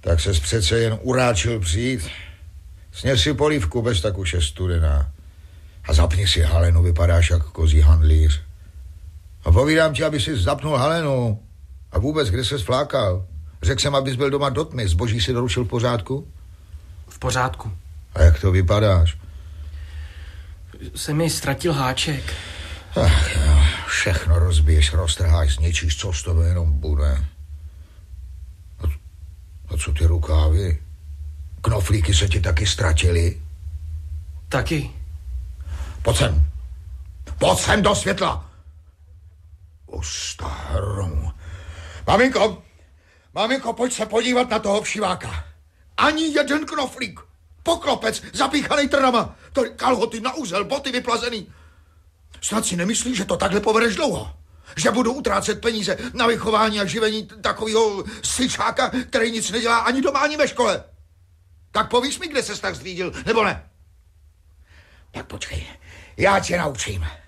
Tak ses přece jen uráčil přijít. Sněz si polívku, bez tak už je studená. A zapni si halenu, vypadáš jak kozí handlíř. A povídám ti, aby si zapnul halenu. A vůbec, kde ses flákal? Řekl jsem, abys byl doma do tmy. Zboží si doručil v pořádku? V pořádku. A jak to vypadáš? Se mi ztratil háček. Ach jo, všechno rozbiješ, roztrháš, zničíš, co z toho jenom bude. A co ty rukávy? Knoflíky se ti taky ztratily? Taky. Pojď sem do světla! Ustahromu. Maminko, pojď se podívat na toho všiváka. Ani jeden knoflík. Poklopec, zapíchanej trnama. Kalhoty na úzel, boty vyplazený. Snad si nemyslíš, že to takhle povedeš dlouho? Že budu utrácet peníze na vychování a živení takového syčáka, který nic nedělá ani doma, ani ve škole. Tak povíš mi, kde ses tak zdvídil, nebo ne? Tak počkej, já tě naučím.